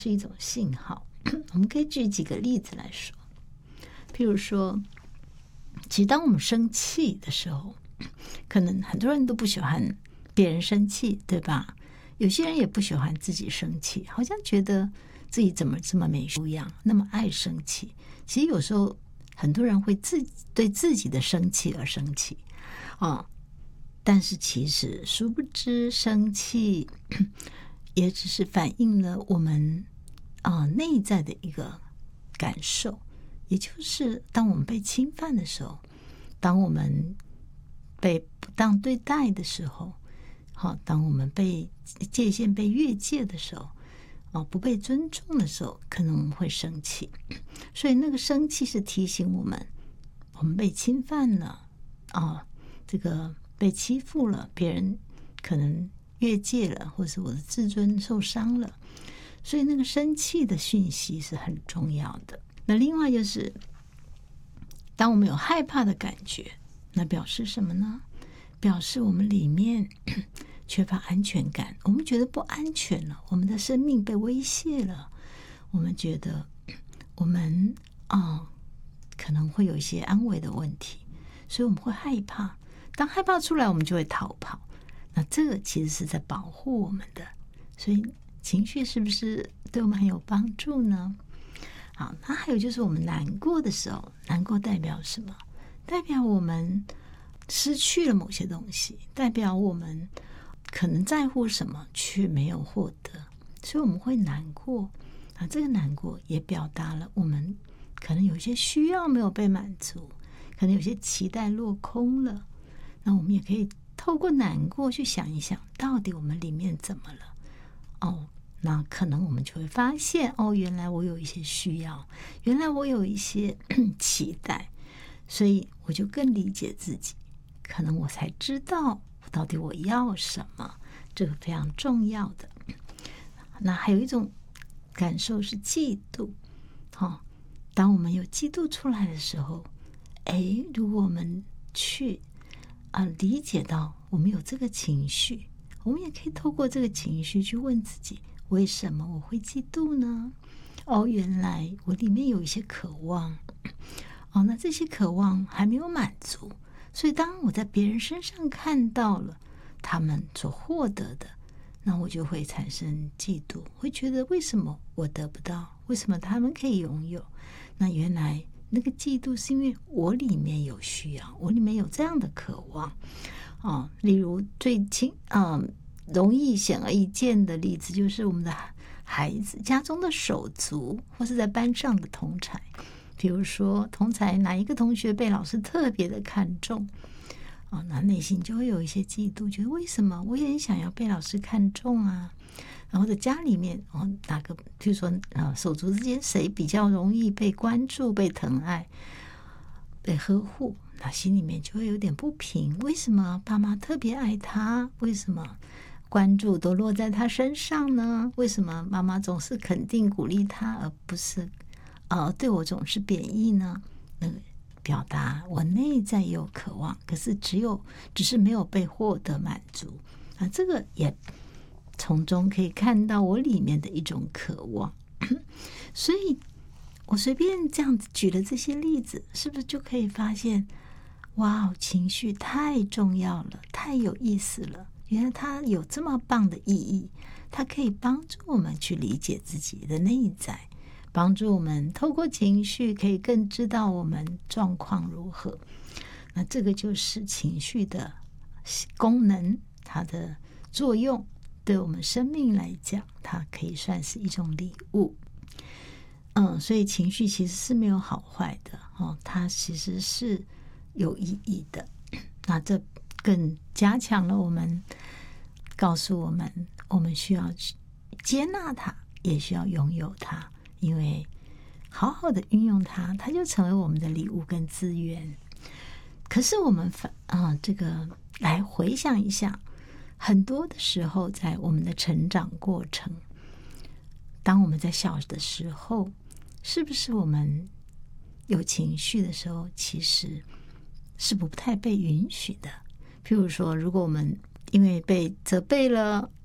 是一种信号。我们可以举几个例子来说，譬如说，其实当我们生气的时候，可能很多人都不喜欢别人生气，对吧？有些人也不喜欢自己生气，好像觉得自己怎么这么没修养，那么爱生气。其实有时候很多人会对自己的生气而生气但是其实殊不知，生气也只是反映了我们内在的一个感受，也就是当我们被侵犯的时候，当我们被不当对待的时候，当我们被界限被越界的时候，不被尊重的时候，可能我们会生气。所以那个生气是提醒我们被侵犯了这个被欺负了，别人可能越界了，或是我的自尊受伤了。所以那个生气的讯息是很重要的。那另外就是，当我们有害怕的感觉，那表示什么呢？表示我们里面缺乏安全感，我们觉得不安全了，我们的生命被威胁了，我们觉得我们可能会有一些安危的问题，所以我们会害怕。当害怕出来，我们就会逃跑。那这个其实是在保护我们的，所以情绪是不是对我们很有帮助呢？好，那还有就是我们难过的时候，难过代表什么？代表我们失去了某些东西，代表我们可能在乎什么却没有获得，所以我们会难过。这个难过也表达了我们可能有些需要没有被满足，可能有些期待落空了。那我们也可以透过难过去想一想，到底我们里面怎么了？那可能我们就会发现，原来我有一些需要，原来我有一些期待，所以我就更理解自己，可能我才知道到底我要什么，这个非常重要的。那还有一种感受是嫉妒，当我们有嫉妒出来的时候，如果我们去理解到我们有这个情绪，我们也可以透过这个情绪去问自己，为什么我会嫉妒呢？原来我里面有一些渴望，那这些渴望还没有满足，所以当我在别人身上看到了他们所获得的，那我就会产生嫉妒，会觉得为什么我得不到，为什么他们可以拥有？那原来那个嫉妒是因为我里面有需要，我里面有这样的渴望例如最容易显而易见的例子，就是我们的孩子家中的手足，或是在班上的同侪。比如说同侪哪一个同学被老师特别的看重那内心就会有一些嫉妒，觉得为什么我也很想要被老师看重啊？然后在家里面哪个比如说手足之间谁比较容易被关注、被疼爱、被呵护，那心里面就会有点不平，为什么爸妈特别爱他？为什么关注都落在他身上呢？为什么妈妈总是肯定鼓励他，而不是对我总是贬义呢？那个表达我内在也有渴望，可是只是没有被获得满足这个也从中可以看到我里面的一种渴望。所以我随便这样子举了这些例子，是不是就可以发现，哇，情绪太重要了，太有意思了，原来它有这么棒的意义，它可以帮助我们去理解自己的内在，帮助我们透过情绪可以更知道我们状况如何。那这个就是情绪的功能，它的作用对我们生命来讲，它可以算是一种礼物。所以情绪其实是没有好坏的它其实是有意义的。那这更加强了我们，告诉我们我们需要接纳它，也需要拥有它，因为好好的运用它，它就成为我们的礼物跟资源。可是我们这个来回想一下，很多的时候在我们的成长过程，当我们在小的时候，是不是我们有情绪的时候其实是不太被允许的？譬如说，如果我们因为被责备了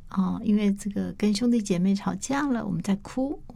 因为这个跟兄弟姐妹吵架了，我们在哭，